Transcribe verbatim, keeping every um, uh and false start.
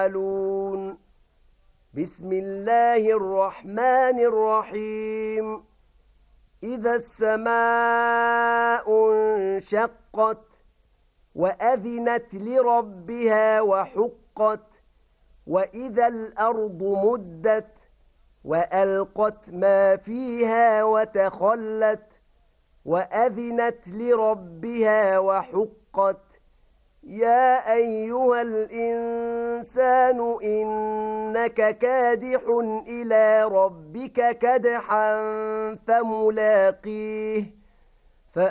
يعملون. بسم الله الرحمن الرحيم. إذا السماء انشقت وأذنت لربها وحقت وإذا الأرض مدت وألقت ما فيها وتخلت وأذنت لربها وحقت. يا أيها الإنسان إنك كادح إلى ربك كدحا فملاقيه